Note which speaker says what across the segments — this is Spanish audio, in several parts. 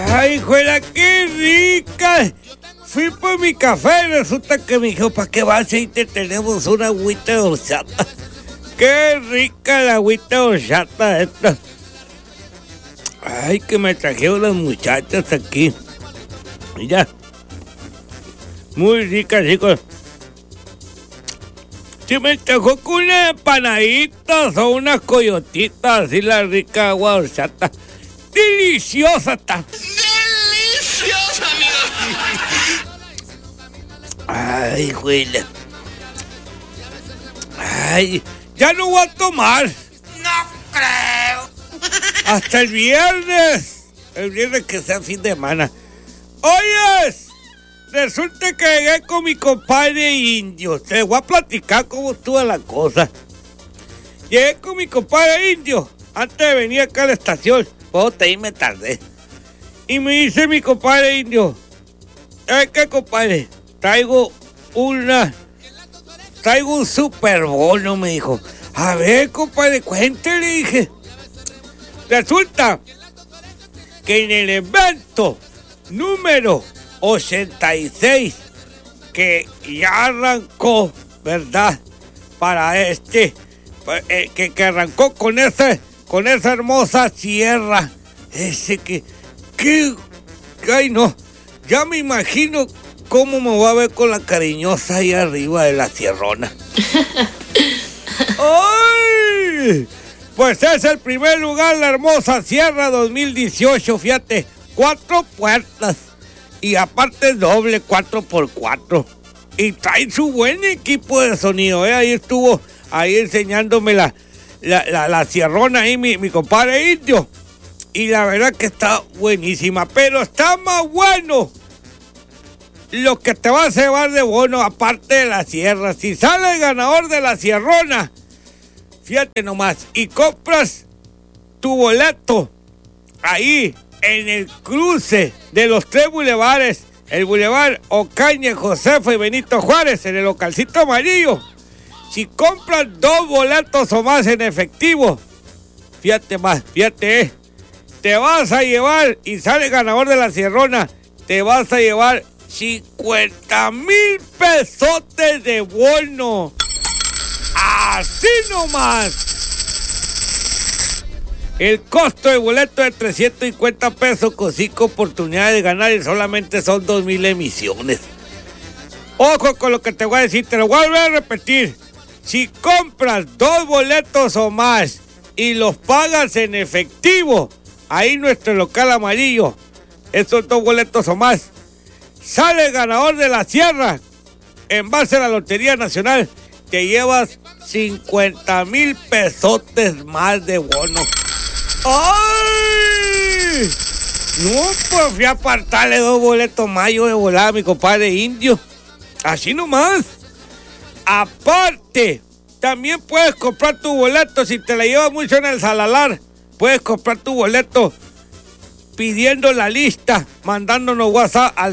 Speaker 1: Ay, juela, qué rica. Fui por mi café y resulta que me dijo, ¿para qué vas ahí? Te tenemos una agüita de horchata. Qué rica la agüita de horchata esta. Ay, que me trajeron las muchachas aquí. Mira. Muy rica, chicos. Si me trajo con unas empanaditas o unas coyotitas, así la rica agua de horchata. Deliciosa está.
Speaker 2: ¡Deliciosa, amigo!
Speaker 1: Ay, güey. Ay, ya no voy a tomar.
Speaker 2: No creo.
Speaker 1: Hasta el viernes. El viernes que sea fin de semana. Oyes, resulta que llegué con mi compadre indio. Te voy a platicar cómo estuvo la cosa. Llegué con mi compadre indio antes de venir acá a la estación. Ahí me tardé. Y me dice mi compadre indio, ¿sabes qué, compadre? Traigo un super bono, me dijo. A ver, compadre, cuéntale, dije. Resulta que en el evento número 86, que ya arrancó, ¿verdad? Para que arrancó con esa hermosa sierra. Ay, no, ya me imagino cómo me voy a ver con la cariñosa ahí arriba de la sierrona. ¡Ay! Pues es el primer lugar, la hermosa sierra 2018, fíjate, 4 puertas. Y aparte doble 4x4. Y trae su buen equipo de sonido, Ahí estuvo, enseñándome la sierrona ahí, mi compadre indio. Y la verdad que está buenísima, pero está más bueno lo que te vas a llevar de bono, aparte de la sierra. Si sale el ganador de la sierrona, fíjate nomás, y compras tu boleto ahí en el cruce de los 3 bulevares, el bulevar Ocaña, Josefa y Benito Juárez, en el localcito amarillo. Si compras 2 boletos o más en efectivo, fíjate, te vas a llevar, y sale ganador de la sierrona, te vas a llevar 50,000 pesotes de bono. Así nomás. El costo de boleto es 350 pesos con 5 oportunidades de ganar y solamente son 2,000 emisiones. Ojo con lo que te voy a decir, te lo voy a volver a repetir. Si compras 2 boletos o más y los pagas en efectivo, ahí nuestro local amarillo, esos 2 boletos o más, sale el ganador de la sierra. En base a la Lotería Nacional, te llevas 50,000 pesotes más de bono. ¡Ay! No, pues fui a apartarle 2 boletos más yo de volada a mi compadre indio. Así nomás. Aparte, también puedes comprar tu boleto si te la llevas mucho en el Salalar. Puedes comprar tu boleto pidiendo la lista, mandándonos WhatsApp al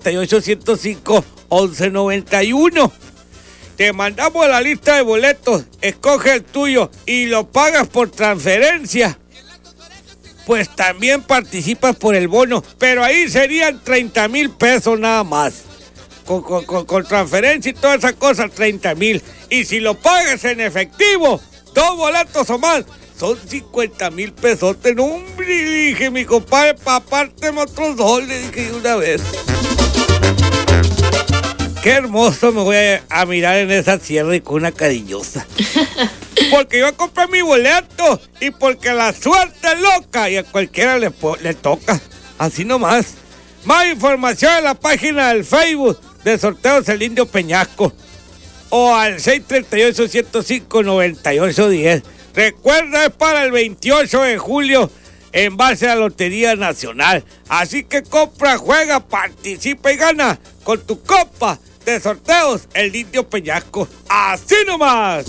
Speaker 1: 638-105-1191. Te mandamos la lista de boletos, escoge el tuyo y lo pagas por transferencia. Pues también participas por el bono, pero ahí serían 30,000 pesos nada más. Con transferencia y toda esa cosa, 30,000. Y si lo pagas en efectivo, 2 boletos o más, son 50,000 pesos. No, hombre, dije, mi compadre, apárteme otros 2, le dije una vez. Qué hermoso me voy a mirar en esa sierra y con una cariñosa. Porque yo compré mi boleto y porque la suerte es loca y a cualquiera le toca. Así nomás. Más información en la página del Facebook de Sorteos El Indio Peñasco o al 638-105-9810. Recuerda, es para el 28 de julio en base a la Lotería Nacional. Así que compra, juega, participa y gana con tu copa de Sorteos El Indio Peñasco. ¡Así nomás!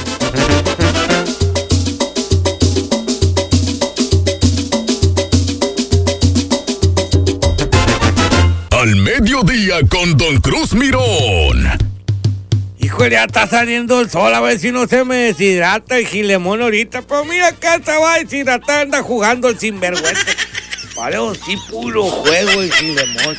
Speaker 3: Al mediodía con Don Cruz Mirón.
Speaker 1: Híjole, ya está saliendo el sol, a ver si no se me deshidrata el gilemón ahorita. Pero mira, acá se va a deshidratar, anda jugando el sinvergüenza. Pareo sí, puro juego y sin limón.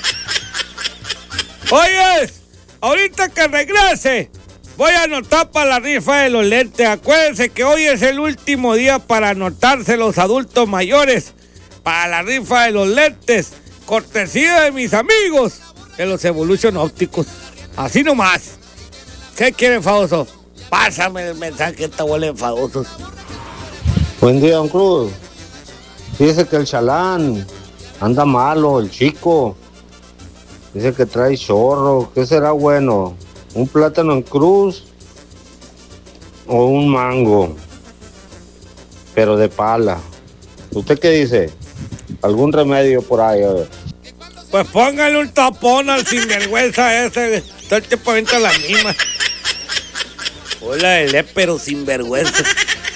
Speaker 1: Oye, ahorita que regrese, voy a anotar para la rifa de los lentes. Acuérdense que hoy es el último día para anotarse los adultos mayores para la rifa de los lentes, cortesía de mis amigos de los Evolution Ópticos. Así nomás. ¿Qué quiere, enfadoso? Pásame el mensaje que esta bola de enfadosos.
Speaker 4: Buen día, don Cruz. Dice que el chalán anda malo, el chico. Dice que trae chorro. ¿Qué será bueno? ¿Un plátano en cruz o un mango? Pero de pala. ¿Usted qué dice? ¿Algún remedio por ahí? A ver.
Speaker 1: Pues póngale un tapón al sinvergüenza ese. Todo el tiempo avienta la misma. Hola de lépero sinvergüenza.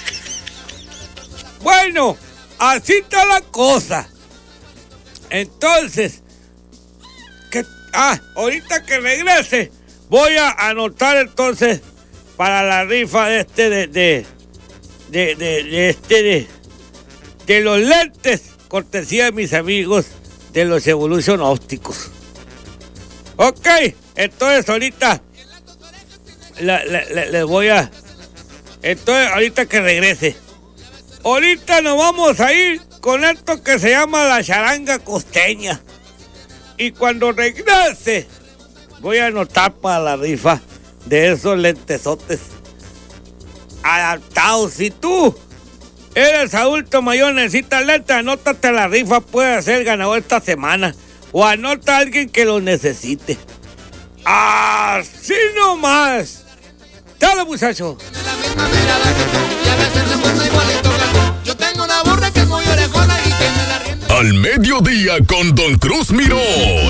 Speaker 1: Bueno, así está la cosa. Entonces, ahorita que regrese, voy a anotar entonces para la rifa de los lentes, cortesía de mis amigos de los Evolution Ópticos. Ok, entonces ahorita les voy a... Entonces ahorita que regrese, ahorita nos vamos a ir con esto que se llama la charanga costeña. Y cuando regrese, voy a anotar para la rifa de esos lentesotes adaptados. Si tú eres adulto mayor, necesitas lentes, anótate la rifa, puede ser ganador esta semana. O anota a alguien que lo necesite. Así nomás. Dale, muchacho.
Speaker 3: Al mediodía con Don Cruz Mirón.